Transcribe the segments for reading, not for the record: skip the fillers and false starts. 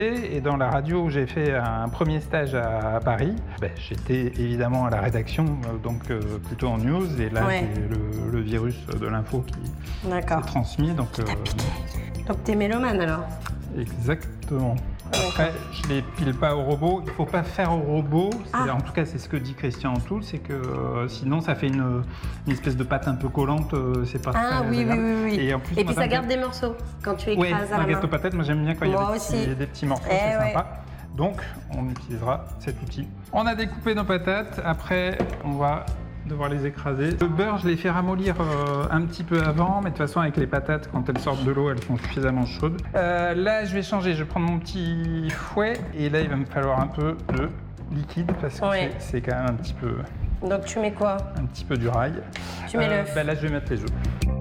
Et dans la radio où j'ai fait un premier stage à Paris, j'étais évidemment à la rédaction, donc plutôt en news. Et là, c'est le virus de l'info qui s'est transmis. Donc t'es mélomane alors? Exactement. Après, je les pile pas au robot. Il ne faut pas faire au robot. En tout cas, c'est ce que dit Christian Antoul, c'est que sinon, ça fait une espèce de pâte un peu collante. C'est pas très agréable. Oui. Et, en plus, puis ça garde des morceaux quand tu écrases à la main. Un gâteau patate, moi j'aime bien quand il y a des petits morceaux, c'est sympa. Donc, on utilisera cet outil. On a découpé nos patates. Après, on va devoir les écraser. Le beurre, je l'ai fait ramollir un petit peu avant, mais de toute façon, avec les patates, quand elles sortent de l'eau, elles sont suffisamment chaudes. Là, je vais changer. Je vais prendre mon petit fouet et là, il va me falloir un peu de liquide parce que c'est quand même un petit peu. Donc, tu mets quoi? Un petit peu du rail. Tu mets l'œuf. Là, je vais mettre les œufs.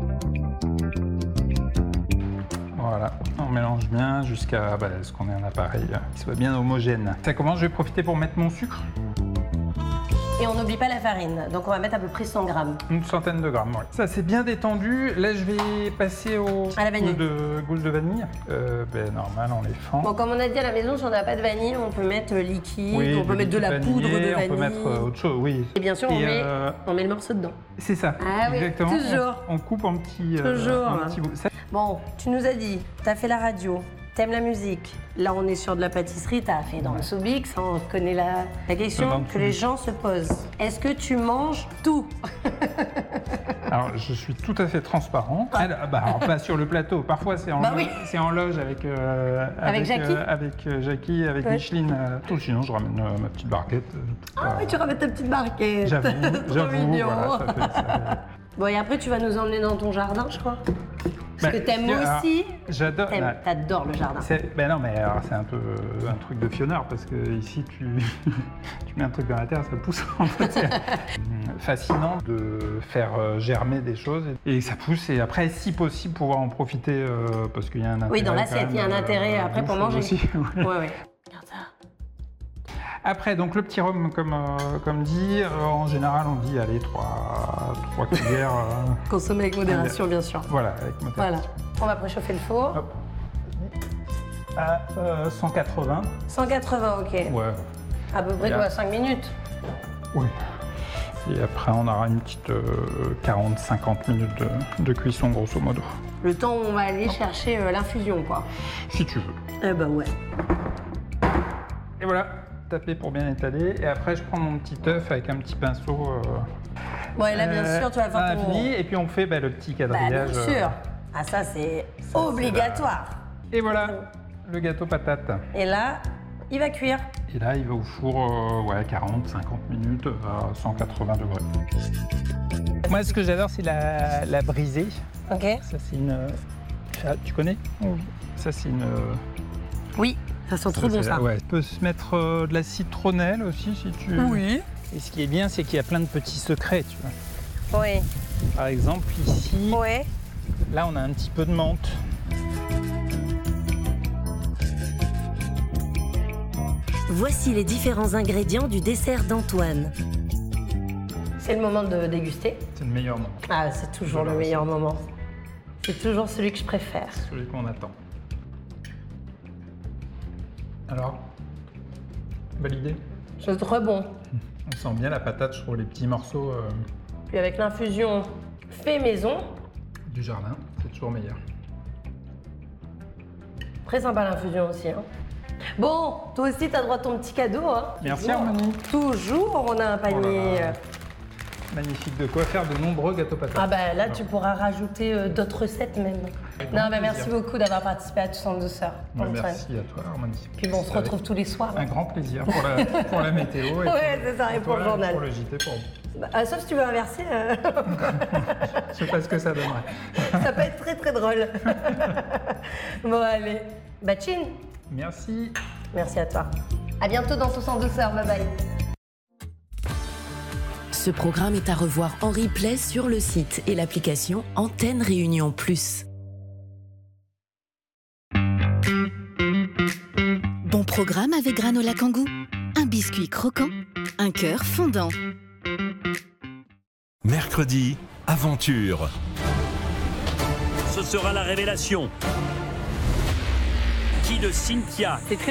Voilà, on mélange bien jusqu'à ce qu'on ait un appareil qui soit bien homogène. Ça commence, je vais profiter pour mettre mon sucre. Et on n'oublie pas la farine, donc on va mettre à peu près 100 grammes. Une centaine de grammes, Ça c'est bien détendu. Là je vais passer à la goule de vanille. Normal, on les fend. Bon, comme on a dit à la maison, si on n'a pas de vanille, on peut mettre liquide, on peut mettre de la poudre de vanille. On peut mettre autre chose, oui. Et bien sûr, on met le morceau dedans. C'est ça, exactement. Toujours. On coupe en petits bouts. Bon, tu nous as dit, tu as fait la radio. T'aimes la musique. Là, on est sur de la pâtisserie, t'as fait dans le Soubix, on connaît la question que les gens se posent. Est-ce que tu manges tout? Alors, je suis tout à fait transparent. Alors, pas sur le plateau. Parfois, c'est en loge avec Jackie, avec Micheline. Sinon, je ramène ma petite barquette. Oui, tu ramènes ta petite barquette. J'avoue, voilà, ça fait. Bon, et après, tu vas nous emmener dans ton jardin, je crois. Parce que t'aimes aussi. J'adore. T'adores le jardin. Non, mais alors, c'est un peu un truc de fionneur parce que ici, tu mets un truc dans la terre, ça pousse. En fait, c'est fascinant de faire germer des choses et ça pousse. Et après, si possible, pouvoir en profiter parce qu'il y a un intérêt. Oui, dans l'assiette, il y a un intérêt après pour manger. Aussi, ouais. Regarde ça. Après, donc le petit rhum, comme dit, en général, on dit, allez, 3 cuillères. Consommer avec modération, bien sûr. Voilà, avec modération. Voilà. On va préchauffer le four. Hop. À 180. 180, ok. Ouais. À peu près 5 minutes. Oui. Et après, on aura une petite 40-50 minutes de cuisson, grosso modo. Le temps où on va aller chercher l'infusion, quoi. Si tu veux. Ouais. Et voilà. Taper pour bien étaler et après je prends mon petit œuf avec un petit pinceau là bien sûr tu vas faire ton... et puis on fait le petit quadrillage. Bien sûr. Ça c'est obligatoire. Et voilà le gâteau patate. Et là il va cuire. Et là il va au four 40-50 minutes à 180 degrés. Moi ce que j'adore c'est la brisée. Ok. Ça c'est une... Tu connais? Oui. Ça c'est une... Oui. Ça sent trop bon, ça. Ouais. Tu peux se mettre de la citronnelle aussi, si tu veux. Oui. Et ce qui est bien, c'est qu'il y a plein de petits secrets, tu vois. Oui. Par exemple, ici, là, on a un petit peu de menthe. Voici les différents ingrédients du dessert d'Antoine. C'est le moment de déguster. C'est le meilleur moment. C'est toujours le meilleur moment. C'est toujours celui que je préfère. Celui qu'on attend. Alors, validé? C'est très bon. On sent bien la patate, je trouve, les petits morceaux. Puis avec l'infusion fait maison. Du jardin, c'est toujours meilleur. Très sympa l'infusion aussi. Bon, toi aussi, t'as droit à ton petit cadeau. Merci Harmonie. Toujours, on a un panier. Magnifique, de quoi faire de nombreux gâteaux patates. Là, tu pourras rajouter d'autres recettes même. Merci beaucoup d'avoir participé à Tous en douceur. Merci à toi, Harmonie. Puis on se retrouve tous les soirs. Un grand plaisir pour la météo. C'est ça, et pour le journal. Pour le JT, sauf si tu veux inverser. Je sais pas ce que ça donnerait. Ça peut être très très drôle. Bon, allez. Chin. Merci. Merci à toi. À bientôt dans Tous en douceur. Bye bye. Ce programme est à revoir en replay sur le site et l'application Antenne Réunion Plus. Bon programme avec Granola Kangoo. Un biscuit croquant, un cœur fondant. Mercredi, aventure. Ce sera la révélation. Qui de Cynthia?